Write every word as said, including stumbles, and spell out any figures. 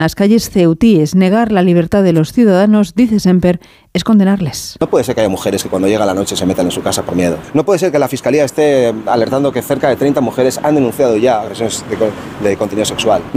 Las calles ceutíes, negar la libertad de los ciudadanos, dice Semper, es condenarles. No puede ser que haya mujeres que cuando llega la noche se metan en su casa por miedo. No puede ser que la Fiscalía esté alertando que cerca de treinta mujeres han denunciado ya agresiones de, de contenido sexual.